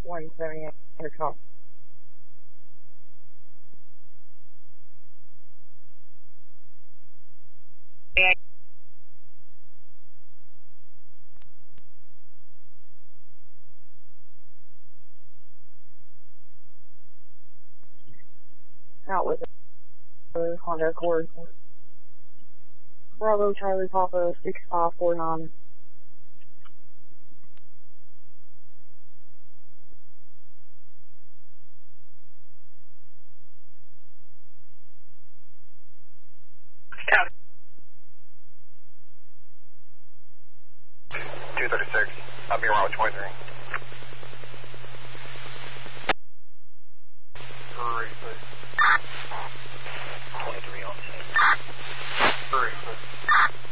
178 intercom. Out with the Honda Accord. Bravo Charlie Papa 6549. Yeah. 236. I'll be around with 23. 3, please. 23 on scene. 3, please.